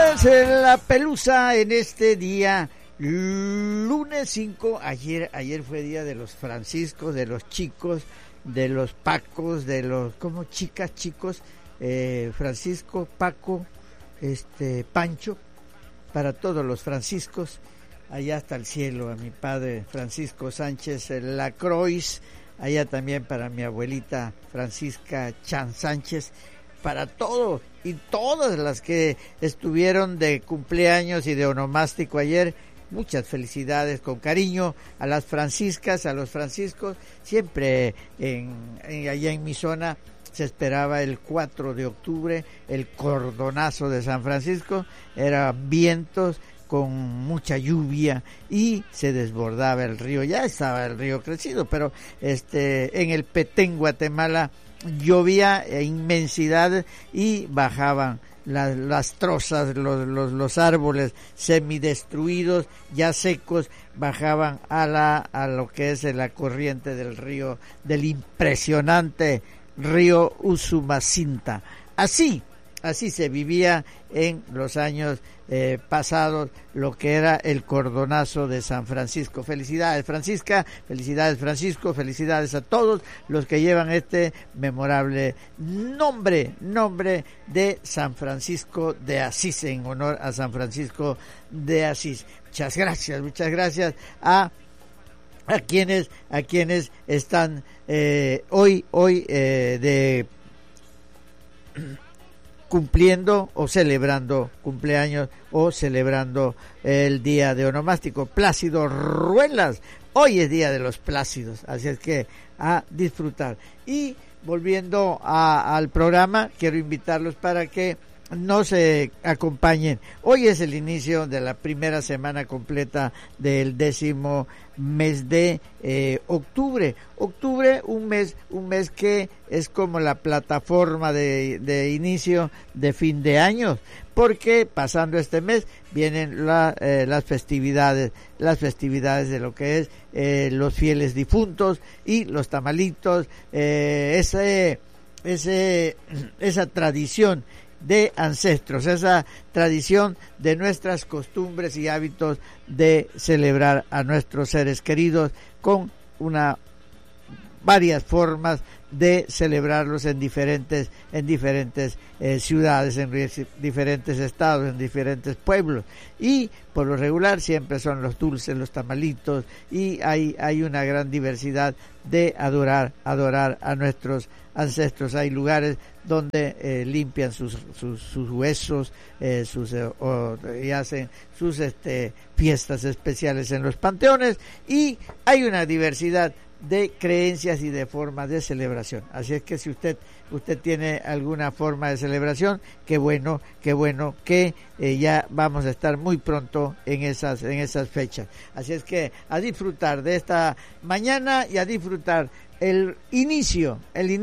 Bienvenidos a La Pelusa en este día, lunes 5. Ayer fue día de los franciscos, de los chicos, de los pacos, de los, como chicas, chicos, Francisco, Paco, Pancho, para todos los franciscos, allá hasta el cielo, a mi padre Francisco Sánchez Lacroix, allá también para mi abuelita Francisca Chan Sánchez, para todos y todas las que estuvieron de cumpleaños y de onomástico ayer. Muchas felicidades, con cariño a las franciscas, a los franciscos. Siempre allá en mi zona se esperaba el 4 de octubre, el cordonazo de San Francisco. Eran vientos con mucha lluvia y se desbordaba el río. Ya estaba el río crecido, pero en el Petén, Guatemala, llovía inmensidad y bajaban las trozas, los árboles semidestruidos, ya secos, bajaban a lo que es la corriente del río, del impresionante río Usumacinta. Así se vivía en los años pasados lo que era el cordonazo de San Francisco. Felicidades, Francisca, felicidades, Francisco, felicidades a todos los que llevan este memorable nombre de San Francisco de Asís, en honor a San Francisco de Asís. Muchas gracias a quienes están hoy de cumpliendo o celebrando cumpleaños o celebrando el día de onomástico. Plácido Ruelas, hoy es día de los Plácidos, así es que a disfrutar. Y volviendo al programa, quiero invitarlos para que nos acompañen. Hoy es el inicio de la primera semana completa del 10º mes de octubre. Octubre, un mes que es como la plataforma de inicio de fin de año, porque pasando este mes vienen las festividades de lo que es los fieles difuntos y los tamalitos, esa tradición de ancestros, esa tradición de nuestras costumbres y hábitos de celebrar a nuestros seres queridos, con varias formas de celebrarlos en diferentes ciudades, en diferentes estados, en diferentes pueblos, y por lo regular siempre son los dulces, los tamalitos, y hay una gran diversidad de adorar a nuestros ancestros. Hay lugares donde limpian sus huesos, y hacen sus fiestas especiales en los panteones, y hay una diversidad de creencias y de formas de celebración. Así es que si usted tiene alguna forma de celebración, qué bueno que ya vamos a estar muy pronto en esas fechas. Así es que a disfrutar de esta mañana y a disfrutar el inicio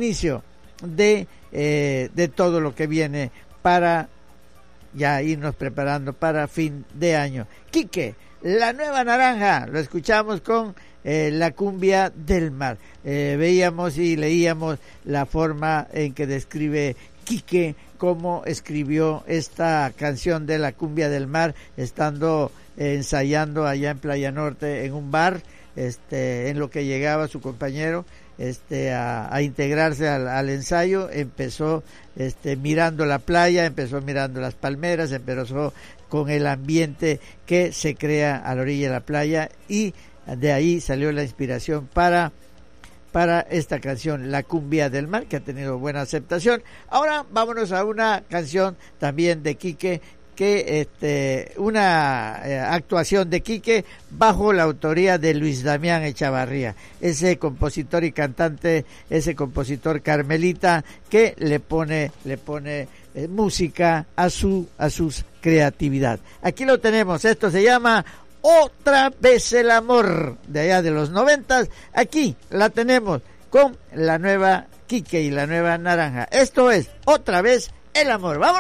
de todo lo que viene para ya irnos preparando para fin de año. Quique, la nueva naranja, lo escuchamos con la cumbia del mar. Veíamos y leíamos la forma en que describe Quique cómo escribió esta canción de la cumbia del mar, estando ensayando allá en Playa Norte en un bar, en lo que llegaba su compañero a integrarse al ensayo. Empezó mirando la playa, empezó mirando las palmeras, empezó con el ambiente que se crea a la orilla de la playa, y de ahí salió la inspiración para esta canción, La Cumbia del Mar, que ha tenido buena aceptación. Ahora vámonos a una canción también de Quique, que una actuación de Quique bajo la autoría de Luis Damián Echavarría, ese compositor y cantante, ese compositor carmelita que le pone música a sus creatividad. Aquí lo tenemos, esto se llama Otra Vez el Amor, de allá de los 90. Aquí la tenemos con la nueva Quique y la nueva naranja. Esto es Otra Vez el Amor. ¡Vamos!